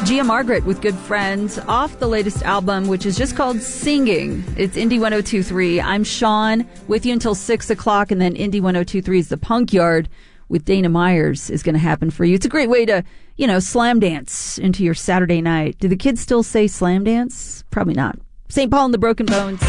Gia Margaret with Good Friends off the latest album, which is just called Singing. It's Indie 102.3. I'm Sean with you until 6 o'clock, and then Indie 102.3's The Punk Yard with Dana Myers is going to happen for you. It's a great way to, slam dance into your Saturday night. Do the kids still say slam dance? Probably not. St. Paul and the Broken Bones.